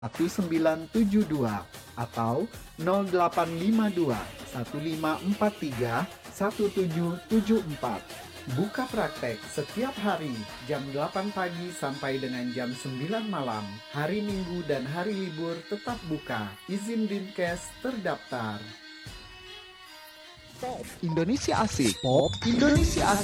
1972 atau 0852 1543 1774. Buka praktek setiap hari jam 8 pagi sampai dengan jam 9 malam. Hari Minggu dan hari libur tetap buka. Izin Dinkes terdaftar. Indonesia Asik. Pop Indonesia Asik.